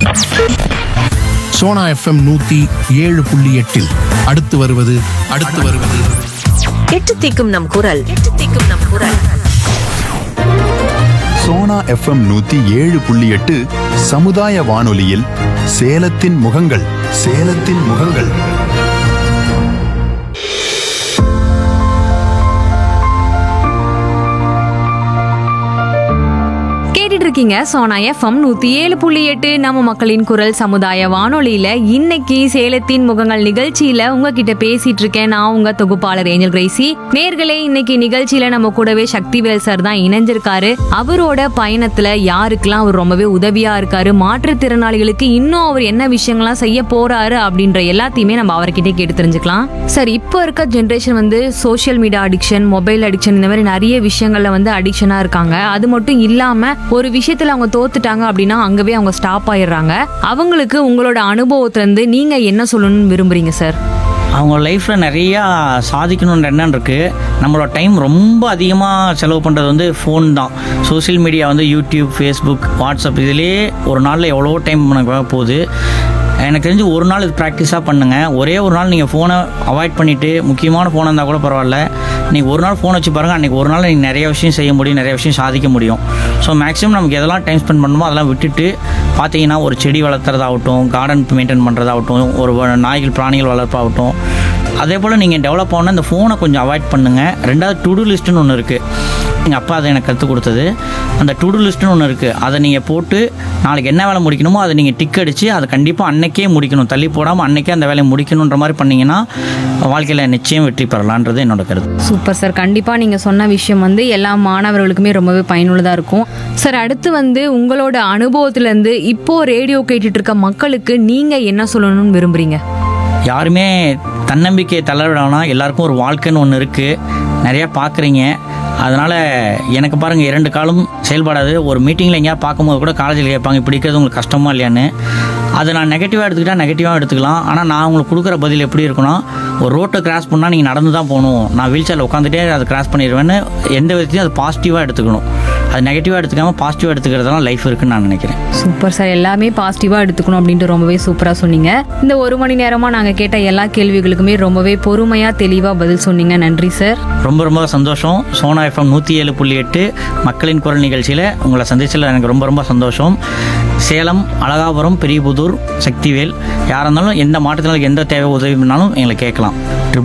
Sona FM 107.8 அடுத்து வருவது எட்டு தீக்கும் நம் குரல். சோனா எஃப்எம் 107.8 சமுதாய வானொலியில் சேலத்தின் முகங்கள். இருக்கீங்க சோனா எஃப்எம் 107.8 நம்ம மக்களின் குரல் சமுதாய வானொலியில இன்னைக்கு சேலத்தின் முகங்கள் நிகழ்ச்சியில உங்ககிட்ட பேசிட்டு இருக்கேன். நான் உங்க தொகுப்பாளர் ஏஞ்சல் கிரேசி. நேர்களே, இன்னைக்கு நிகழ்ச்சியில நம்ம கூடவே சக்திவேல் சார் தான் இணைஞ்சிருக்காரு. அவரோட பயணத்துல யாருக்கெல்லாம் அவர் ரொம்பவே உதவியா இருக்காரு, மாற்றுத்திறனாளிகளுக்கு இன்னும் அவர் என்ன விஷயங்கள்லாம் செய்ய போறாரு அப்படின்ற எல்லாத்தையுமே நம்ம அவர்கிட்ட கேட்டு தெரிஞ்சுக்கலாம். சார், இப்போ இருக்க ஜென்ரேஷன் வந்து social media addiction, mobile addiction, இந்த மாதிரி நிறைய விஷயங்கள்ல வந்து அடிக்ஷனா இருக்காங்க. அது மட்டும் இல்லாம ஒரு விஷயத்துல அவங்க தோத்துட்டாங்க அப்படின்னா அங்கவே அவங்க ஸ்டாப் ஆயிடுறாங்க. அவங்களுக்கு உங்களோட அனுபவத்துல இருந்து நீங்க என்ன சொல்லணும்னு விரும்புறீங்க சார்? அவங்க லைஃப்பில் நிறையா சாதிக்கணுன்ற எண்ணம் இருக்குது. நம்மளோட டைம் ரொம்ப அதிகமாக செலவு பண்ணுறது வந்து ஃபோன் தான். சோசியல் மீடியா வந்து யூடியூப், ஃபேஸ்புக், வாட்ஸ்அப், இதிலே ஒரு நாளில் எவ்வளோ டைம் போகுது. எனக்கு தெரிஞ்சு ஒரு நாள் இது ப்ராக்டிஸாக பண்ணுங்கள். ஒரே ஒரு நாள் நீங்கள் ஃபோனை அவாய்ட் பண்ணிவிட்டு, முக்கியமான ஃபோனாக இருந்தால் கூட பரவாயில்ல, நீங்கள் ஒரு நாள் ஃபோன் வச்சு பாருங்கள். அன்றைக்கி ஒரு நாள் நீங்கள் நிறைய விஷயம் செய்ய முடியும், நிறைய விஷயம் சாதிக்க முடியும். ஸோ மேக்ஸிமம் நமக்கு எதெல்லாம் டைம் ஸ்பெண்ட் பண்ணணுமோ அதெல்லாம் விட்டுட்டு பார்த்தீங்கன்னா ஒரு செடி வளர்த்துறதாகட்டும், கார்டன் மெயின்டைன் பண்ணுறதாகட்டும், ஒரு நாய்கள் பிராணிகள் வளர்ப்பாகட்டும், அதே போல் நீங்கள் டெவலப் ஆகணும்னா இந்த ஃபோனை கொஞ்சம் அவாய்ட் பண்ணுங்கள். ரெண்டாவது டு டூ லிஸ்ட்டுன்னு ஒன்று இருக்குது. எங்கள் அப்பா அதை எனக்கு கற்றுக் கொடுத்தது. அந்த டு டூ லிஸ்ட்டுன்னு ஒன்று இருக்குது. அதை நீங்கள் போட்டு நாளைக்கு என்ன வேலை முடிக்கணுமோ அதை நீங்கள் டிக் அடித்து அதை கண்டிப்பாக அன்றைக்கே முடிக்கணும், தள்ளி போடாமல் அன்றைக்கே அந்த வேலையை முடிக்கணுன்ற மாதிரி பண்ணிங்கன்னா வாழ்க்கையில் நிச்சயம் வெற்றி பெறலான்றது என்னோட கருத்து. Super sir. கண்டிப்பாக நீங்கள் சொன்ன விஷயம் வந்து எல்லா மாணவர்களுக்குமே ரொம்பவே பயனுள்ளதாக இருக்கும். சார், அடுத்து வந்து உங்களோட அனுபவத்திலேருந்து இப்போது ரேடியோ கேட்டுட்டு இருக்க மக்களுக்கு நீங்கள் என்ன சொல்லணும்னு விரும்புகிறீங்க? யாருமே தன்னம்பிக்கையை தளர்விடாமனா, எல்லாருக்கும் ஒரு வாழ்க்கைன்னு ஒன்று இருக்குது. நிறையா பார்க்குறீங்க. அதனால் எனக்கு பாருங்கள், 2 காலம் செயல்படாது. ஒரு மீட்டிங்கில் எங்கேயா பார்க்கும்போது கூட காலேஜில் கேட்பாங்க, இப்படி இருக்கிறது உங்களுக்கு கஷ்டமா இல்லையான்னு. அதை நான் நெகட்டிவாக எடுத்துக்கிட்டால் நெகட்டிவாக எடுத்துக்கலாம். ஆனால் நான் உங்களுக்கு கொடுக்குற பதில் எப்படி இருக்குன்னா, ஒரு ரோட்டை கிராஸ் பண்ணால் நீங்கள் நடந்து தான் போகணும், நான் வீல் சேரில் உட்காந்துட்டே அதை கிராஸ் பண்ணிடுவேன்னு எந்த விதத்தையும் அது பாசிட்டிவாக எடுத்துக்கணும். அது நெகட்டிவாக எடுத்துக்காமல் பாசிட்டிவாக எடுத்துக்கிறதுலாம் லைஃப் இருக்குன்னு நான் நினைக்கிறேன். Super sir. எல்லாமே பாசிட்டிவாக எடுத்துக்கணும் அப்படின்ட்டு ரொம்பவே சூப்பராக சொன்னீங்க. இந்த 1 மணி நேரமாக நாங்கள் கேட்ட எல்லா கேள்விகளுக்குமே ரொம்பவே பொறுமையாக தெளிவாக பதில் சொன்னீங்க. நன்றி சார். ரொம்ப ரொம்ப சந்தோஷம். சோனா எஃப்எம் 107.8 மக்களின் குரல் நிகழ்ச்சியில் உங்களை சந்திச்சதில் எனக்கு ரொம்ப ரொம்ப சந்தோஷம். சேலம், அழகாபுரம், பெரியபுதூர், சக்திவேல், யாராக இருந்தாலும் எந்த மாற்றத்தினாலும் எந்த தேவை உதவி பண்ணாலும் எங்களை கேட்கலாம்.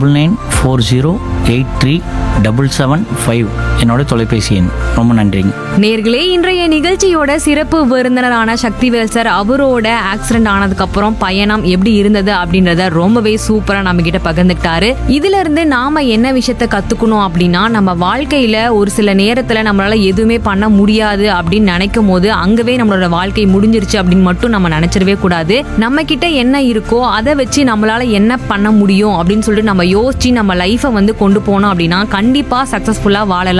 9940837775 என்னோட தொலைபேசி எண். ரொம்ப நன்றிங்க நேர்களே. இன்றைய நிகழ்ச்சியோட சிறப்பு விருந்தினரான சக்திவேல் சார் அவரோட ஆக்சிடென்ட் ஆனதுக்கு அப்புறம் பயணம் எப்படி இருந்தது அப்படின்றத ரொம்பவே சூப்பரா நம்ம கிட்ட பகிர்ந்துக்கிட்டாரு. இதுல இருந்து நாம என்ன விஷயத்த கத்துக்கணும் அப்படின்னா, நம்ம வாழ்க்கையில ஒரு சில நேரத்துல நம்மளால எதுவுமே பண்ண முடியாது அப்படின்னு நினைக்கும் போது அங்கவே நம்மளோட வாழ்க்கை முடிஞ்சிருச்சு அப்படின்னு மட்டும் நம்ம நினைச்சிடவே கூடாது. நம்ம கிட்ட என்ன இருக்கோ அதை வச்சு நம்மளால என்ன பண்ண முடியும் அப்படின்னு சொல்லிட்டு நம்ம யோசிச்சு நம்ம லைஃபை வந்து கொண்டு போனோம் அப்படின்னா கண்டிப்பா சக்சஸ்ஃபுல்லா வாழலாம்.